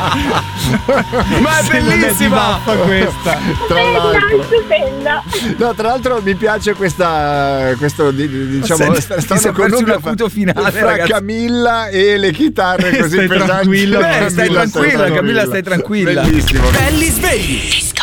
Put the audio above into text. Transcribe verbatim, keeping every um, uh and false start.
Ma è bellissima questa. Tra l'altro, stupenda. No, tra l'altro mi piace questa questo diciamo Senti, st- ti sei perso un acuto finale, fra ragazzi. Camilla e le chitarre così Stai pesanti. tranquilla, Beh, stai tranquilla, Camilla, stai tranquilla. Bellissimo. Belli svegli.